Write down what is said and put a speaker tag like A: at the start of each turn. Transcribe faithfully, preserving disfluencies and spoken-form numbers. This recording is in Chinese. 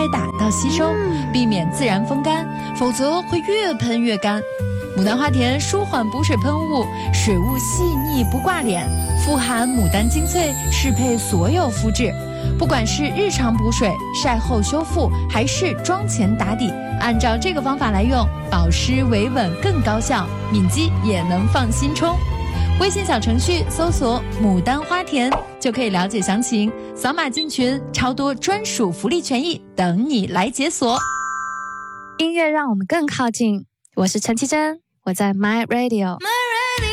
A: 开打到吸收，避免自然风干，否则会越喷越干。牡丹花田舒缓补水喷雾，水雾细腻不挂脸，富含牡丹精粹，适配所有肤质。不管是日常补水、晒后修复，还是妆前打底，按照这个方法来用，保湿维稳更高效，敏肌也能放心冲。微信小程序搜索牡丹花田就可以了解详情，扫码进群，超多专属福利权益等你来解锁。
B: 音乐让我们更靠近，我是陈绮贞，我在 My Radio。